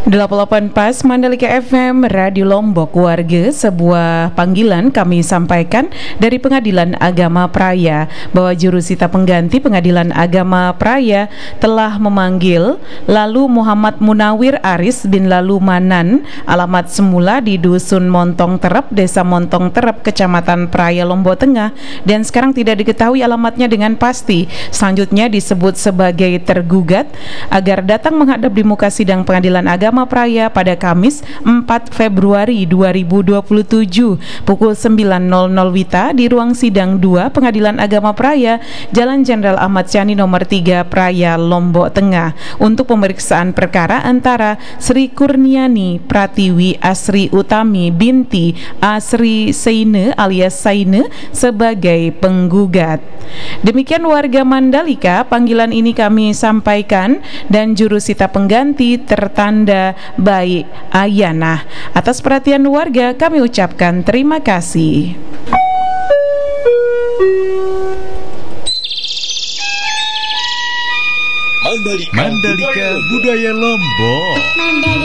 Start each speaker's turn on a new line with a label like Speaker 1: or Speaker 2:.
Speaker 1: 88 Pas Mandalika FM Radio Lombok warga, sebuah panggilan kami sampaikan dari Pengadilan Agama Praia bahwa jurusita pengganti Pengadilan Agama Praia telah memanggil Lalu Muhammad Munawir Aris bin Lalu Manan, alamat semula di Dusun Montong Terep, Desa Montong Terep, Kecamatan Praia, Lombok Tengah, dan sekarang tidak diketahui alamatnya dengan pasti. Selanjutnya disebut sebagai tergugat agar datang menghadap di muka sidang Pengadilan Agama Praia pada Kamis 4 Februari 2027 pukul 9.00 WITA di ruang sidang 2 Pengadilan Agama Praia, Jalan Jenderal Ahmad Yani nomor 3 Praia, Lombok Tengah, untuk pemeriksaan perkara antara Sri Kurniani Pratiwi Asri Utami binti Asri Seine alias Saine sebagai penggugat. Demikian warga Mandalika, panggilan ini kami sampaikan dan jurusita pengganti tertanda baik Ayana. Atas perhatian warga kami ucapkan terima kasih.
Speaker 2: Mandalika Budaya Lombok.